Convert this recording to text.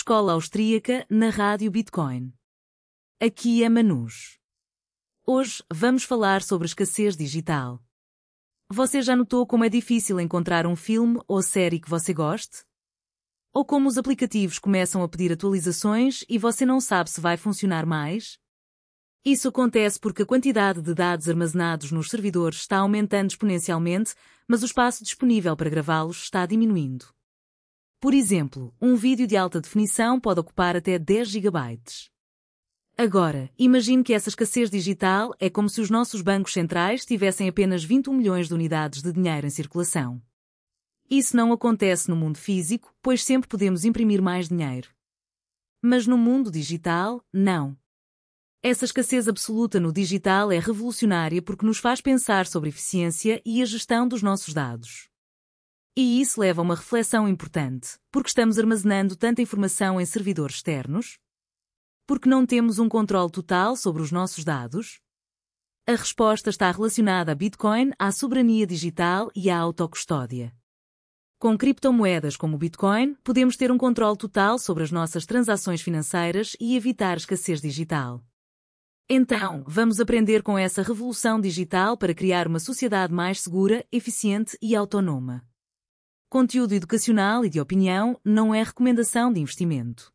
Escola Austríaca na Rádio Bitcoin. Aqui é Manus. Hoje vamos falar sobre escassez digital. Você já notou como é difícil encontrar um filme ou série que você goste? Ou como os aplicativos começam a pedir atualizações e você não sabe se vai funcionar mais? Isso acontece porque a quantidade de dados armazenados nos servidores está aumentando exponencialmente, mas o espaço disponível para gravá-los está diminuindo. Por exemplo, um vídeo de alta definição pode ocupar até 10 GB. Agora, imagine que essa escassez digital é como se os nossos bancos centrais tivessem apenas 21 milhões de unidades de dinheiro em circulação. Isso não acontece no mundo físico, pois sempre podemos imprimir mais dinheiro. Mas no mundo digital, não. Essa escassez absoluta no digital é revolucionária porque nos faz pensar sobre eficiência e a gestão dos nossos dados. E isso leva a uma reflexão importante, porque estamos armazenando tanta informação em servidores externos? Porque não temos um controle total sobre os nossos dados? A resposta está relacionada a Bitcoin, à soberania digital e à autocustódia. Com criptomoedas como o Bitcoin, podemos ter um controle total sobre as nossas transações financeiras e evitar escassez digital. Então, vamos aprender com essa revolução digital para criar uma sociedade mais segura, eficiente e autónoma. Conteúdo educacional e de opinião não é recomendação de investimento.